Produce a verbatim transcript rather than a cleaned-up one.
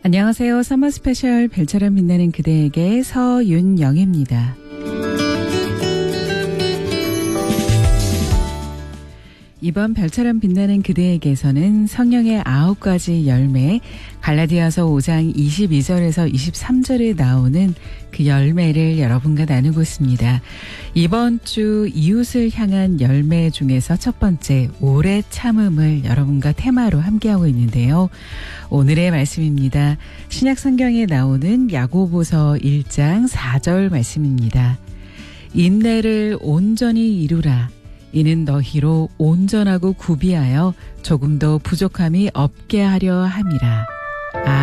안녕하세요. 서머 스페셜 별처럼 빛나는 그대에게 서윤영입니다. 이번 별처럼 빛나는 그대에게서는 성령의 아홉 가지 열매, 갈라디아서 오 장 이십이 절에서 이십삼 절에 나오는 그 열매를 여러분과 나누고 있습니다. 이번 주 이웃을 향한 열매 중에서 첫 번째, 오래 참음을 여러분과 테마로 함께하고 있는데요. 오늘의 말씀입니다. 신약 성경에 나오는 야고보서 일 장 사 절 말씀입니다. 인내를 온전히 이루라. 이는 너희로 온전하고 구비하여 조금도 부족함이 없게 하려 함이라.